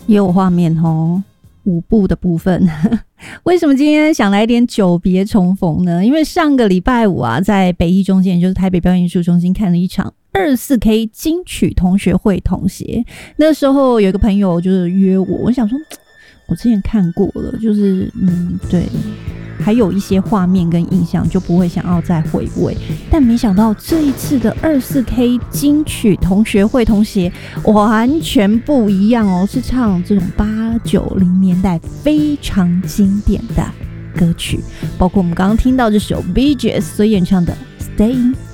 也有画面哦。舞步的部分为什么今天想来点久别重逢呢？因为上个礼拜五啊，在北艺中心，也就是台北表演艺术中心看了一场24K 金曲同学会同协。那时候有一个朋友就是约我想说我之前看过了，就是对，还有一些画面跟印象就不会想要再回味，但没想到这一次的24K 金曲同学会同协完全不一样哦，是唱这种80、90年代非常经典的歌曲，包括我们刚刚听到这首 Bee Gees 所演唱的 Staying